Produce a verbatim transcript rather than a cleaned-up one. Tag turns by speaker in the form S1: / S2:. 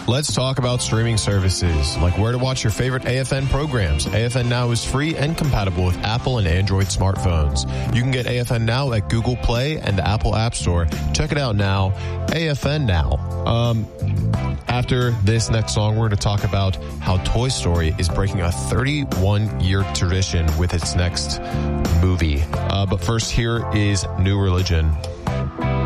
S1: Let's talk about streaming services, like where to watch your favorite A F N programs. A F N Now is free and compatible with Apple and Android smartphones. You can get A F N Now at Google Play and the Apple App Store. Check it out now. A F N Now. Um, after this next song, we're going to talk about how Toy Story is breaking a thirty-one year tradition with its next movie. Uh, but first, here is New Religion.